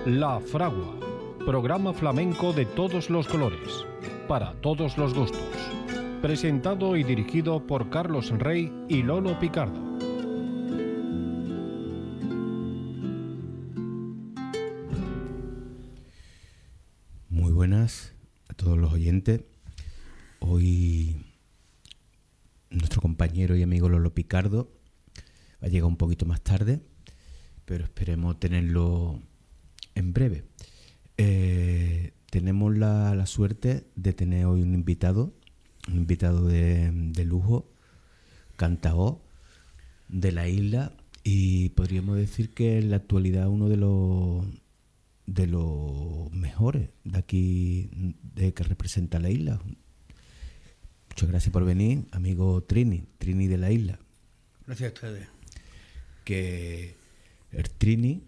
La Fragua, programa flamenco de todos los colores, para todos los gustos. Presentado y dirigido por Carlos Rey y Lolo Picardo. Muy buenas a todos los oyentes. Hoy nuestro compañero y amigo Lolo Picardo va a llegar un poquito más tarde, pero esperemos tenerlo en breve. Tenemos la suerte de tener hoy un invitado de lujo, cantaor de la isla, y podríamos decir que en la actualidad uno de los mejores de aquí, de que representa la isla. Muchas gracias por venir, amigo Trini de la isla. Gracias a ustedes. Que el Trini,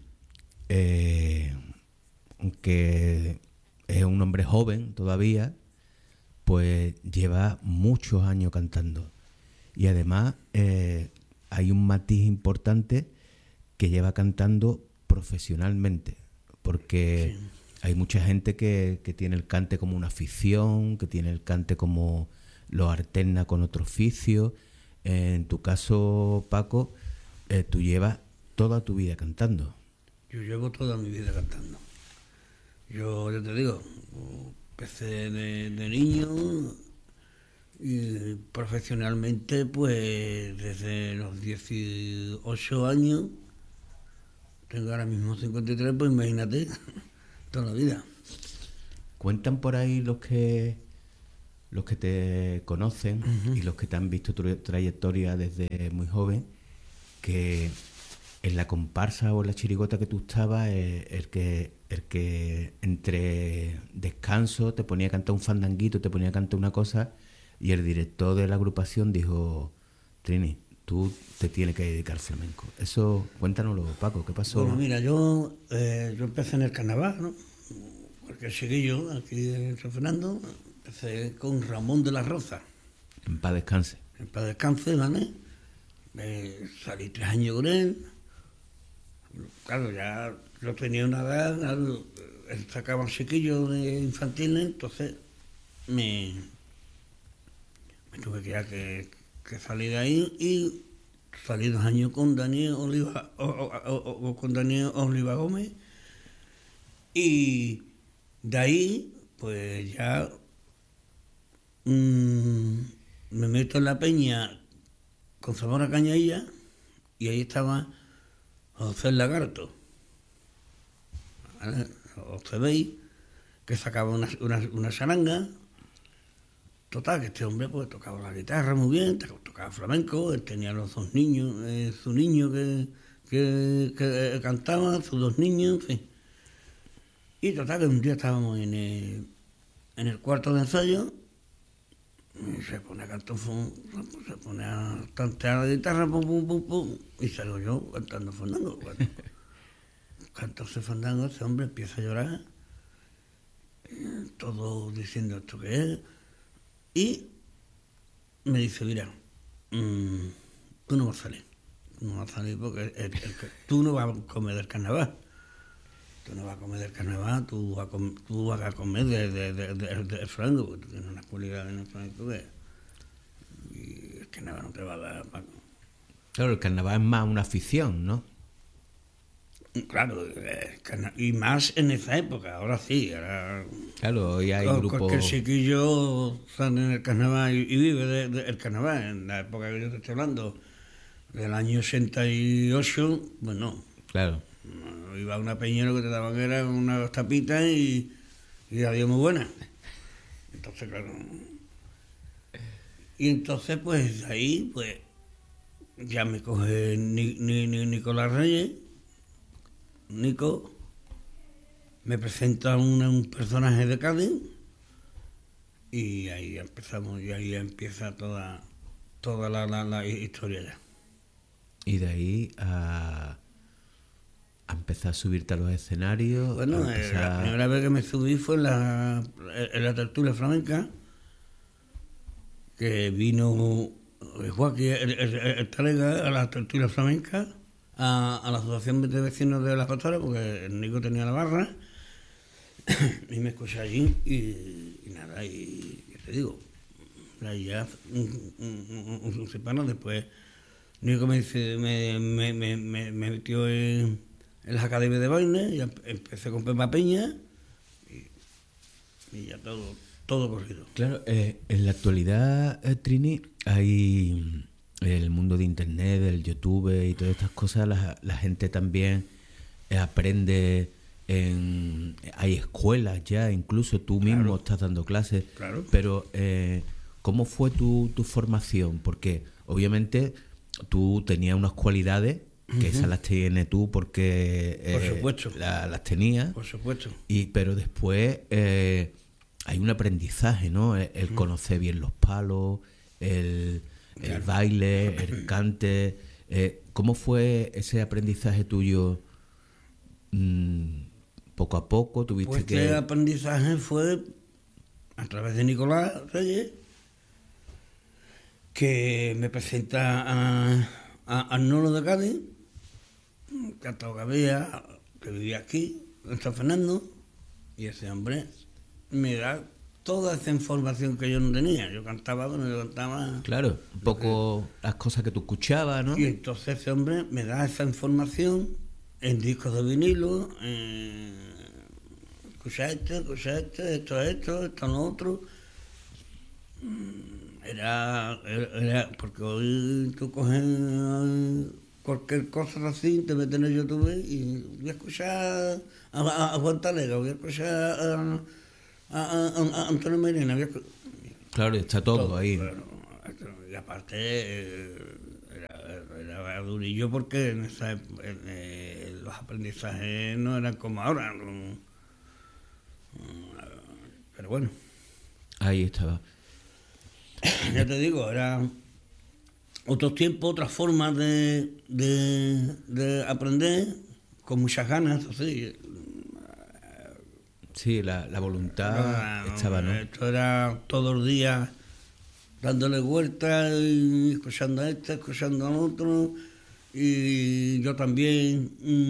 aunque es un hombre joven todavía, pues lleva muchos años cantando. Y además hay un matiz importante, que lleva cantando profesionalmente, porque sí, hay mucha gente que tiene el cante como una afición, que tiene el cante como lo alterna con otro oficio. En tu caso, Paco, tú llevas toda tu vida cantando. Yo llevo toda mi vida cantando. Yo te digo, empecé de niño y profesionalmente pues desde los 18 años. Tengo ahora mismo 53, pues imagínate, toda la vida. Cuentan por ahí los que te conocen, uh-huh, y los que te han visto tu trayectoria desde muy joven, que en la comparsa o en la chirigota que tú estabas, el que entre descanso te ponía a cantar un fandanguito, te ponía a cantar una cosa, y el director de la agrupación dijo: Trini, tú te tienes que dedicar al flamenco. Eso, cuéntanoslo, Paco, ¿qué pasó? Bueno, mira, yo empecé en el carnaval, ¿no? Porque chiquillo, aquí en San Fernando, empecé con Ramón de la Roza. En paz descanse. En paz descanse, ¿vale? Salí 3 años con él. Claro, ya yo tenía una edad, claro, él sacaba chiquillos de infantiles, entonces me tuve que salir de ahí, y salí 2 años con Daniel Oliva, con Daniel Oliva Gómez, y de ahí pues ya me meto en la peña con Zamora Cañailla, y ahí estaba José Lagarto, ¿vale? Os veis que sacaba una charanga. Total, que este hombre pues tocaba la guitarra muy bien, tocaba flamenco. Él tenía los 2 niños, su niño que cantaba, sus 2 niños, en fin. Y total, que un día estábamos en el cuarto de ensayo, y se pone a cantar, se pone a tantear la guitarra, pum, pum, pum, pum, y salgo yo cantando fandango. Bueno, canto ese fandango, ese hombre empieza a llorar, todo diciendo esto que es, y me dice: mira, tú no vas a salir porque tú no vas a comer del carnaval. Tú vas a comer del flamenco, porque tú tienes unas cualidades en el flamenco que y el carnaval no te va a dar, Paco. Claro, el carnaval es más una afición, ¿no? Claro, y más en esa época, ahora sí. Claro, hoy hay grupos... Porque el chiquillo sale en el carnaval y vive del carnaval. En la época que yo te estoy hablando, del año 88, pues no. Claro. Iba a una peñera que te daban, era unas tapitas y adiós, muy buena. Entonces, claro. Y entonces, pues ahí, pues ya me coge Nicolás Reyes. Nico me presenta un personaje de Cádiz, y ahí empezamos, y ahí empieza toda la historia ya. Y de ahí a empezar a subirte a los escenarios. Bueno, la primera vez que me subí fue en la tertulia flamenca, que vino Joaquín el Talega a la tertulia flamenca, a la asociación de vecinos de Las Pastoras, porque el Nico tenía la barra, y me escuché allí, y nada, y te digo, ahí ya un semana después, Nico me dice, me metió en las academias de baile, y empecé con Pepa Peña, y ya todo corrido. Claro, en la actualidad, Trini, hay el mundo de internet, del YouTube y todas estas cosas, la gente también aprende hay escuelas ya, incluso tú mismo estás dando clases. Claro. Pero ¿cómo fue tu formación? Porque obviamente tú tenías unas cualidades que esas las tienes tú porque Por supuesto. las tenías. Por supuesto. Pero después hay un aprendizaje, ¿no? El conocer bien los palos, el baile, el cante. ¿Cómo fue ese aprendizaje tuyo? Poco a poco tuviste pues que... Este aprendizaje fue a través de Nicolás Reyes, que me presenta a Arnolo de Cádiz, cantado que vivía aquí, en San Fernando, y ese hombre me da toda esa información que yo no tenía. Yo cantaba, bueno, yo cantaba... Claro, un poco las cosas que tú escuchabas, ¿no? Y entonces ese hombre me da esa información en discos de vinilo, escucha esto, lo otro. Era porque hoy tú coges cualquier cosa así, te metes en el YouTube y voy a escuchar a Juan Talega, voy a escuchar a Antonio Merena. Claro, está todo ahí. Bueno, y aparte era durillo porque en los aprendizajes no eran como ahora. Pero bueno. Ahí estaba. Ya te digo, era otros tiempos, otras formas de aprender, con muchas ganas, así. Sí, la voluntad estaba, ¿no? Esto era todos los días dándole vueltas y escuchando a este, escuchando al otro, y yo también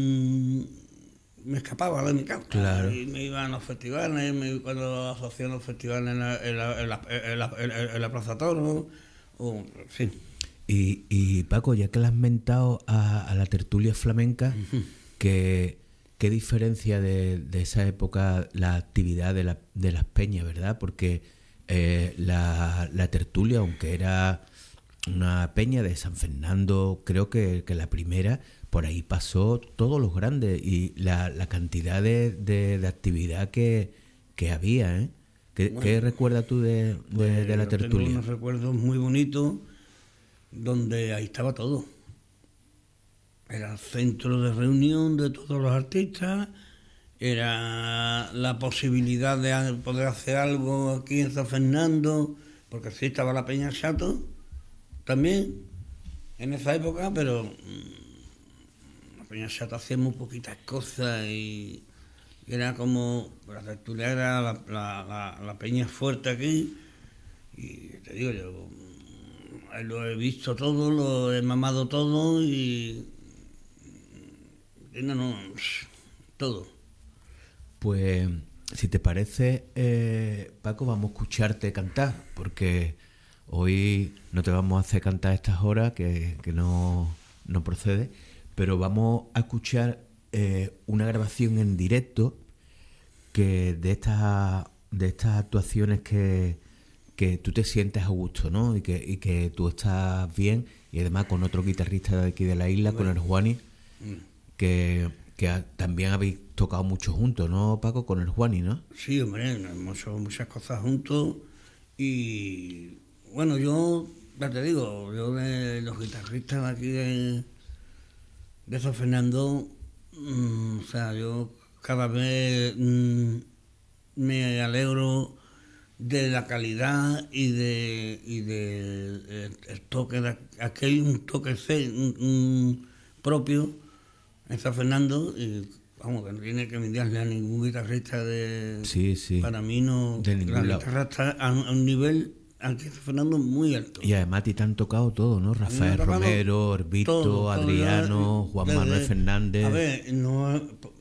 me escapaba de mi casa. Claro. Y me iba a los festivales, cuando asocié los festivales en la Plaza Toro, sí. Y Paco, ya que le has mentado a la tertulia flamenca, ¿qué diferencia de esa época la actividad de las peñas, verdad? Porque la tertulia, aunque era una peña de San Fernando, creo que la primera, por ahí pasó todos los grandes, y la cantidad de actividad que había, ¿eh? ¿Qué recuerdas tú de la tertulia? Tengo unos recuerdos muy bonitos donde ahí estaba todo. Era el centro de reunión de todos los artistas, era la posibilidad de poder hacer algo aquí en San Fernando, porque sí estaba la Peña Chato también en esa época, pero la Peña Chato hacía muy poquitas cosas y era como, la tertulia era la peña fuerte aquí, y te digo, yo lo he visto todo, lo he mamado todo y no, todo. Pues, si te parece, Paco, vamos a escucharte cantar, porque hoy no te vamos a hacer cantar a estas horas, que no procede, pero vamos a escuchar una grabación en directo que de estas actuaciones que tú te sientes a gusto, ¿no? Y que tú estás bien, y además con otro guitarrista de aquí de la isla, con el Juani, que también habéis tocado mucho juntos, ¿no, Paco? Con el Juani, ¿no? Sí, hombre, hemos hecho muchas cosas juntos y bueno, yo, ya te digo, yo de los guitarristas de aquí de San Fernando, o sea, yo cada vez me alegro de la calidad y de el toque, aquí hay un toque propio en San Fernando, y vamos, que no tiene que envidiarle a ningún guitarrista Sí. para mí no, de ningún la lado. guitarra está a un nivel Antes Fernando muy alto. Y además a ti te han tocado todo, ¿no? Rafael tocado Romero, Orbito, todo, Adriano, ya, Juan desde- Manuel Fernández. A ver, no,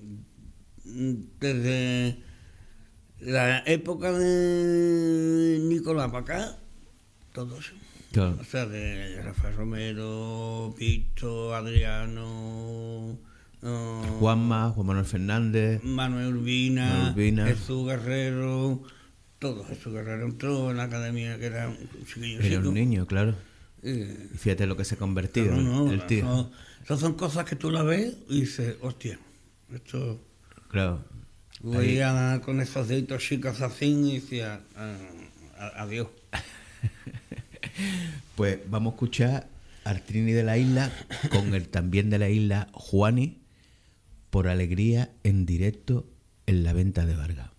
desde la época de Nicolás para acá, todos. Claro. O sea, de Rafael Romero, Víctor, Adriano, Juan Manuel Fernández. Manuel Urbina, Manuel Urbina. Jesús Guerrero, todos. Jesús Guerrero entró en la academia, que era un chiquillo. Era chico. un niño, claro. Eh, Y fíjate lo que se ha convertido no, el tío. esas son cosas que tú la ves y dices, hostia, esto... Claro. Veía con esos deditos chicos así y decía, adiós. Pues vamos a escuchar al Trini de la Isla con el también de la isla Juani, por alegría en directo en la venta de Vargas.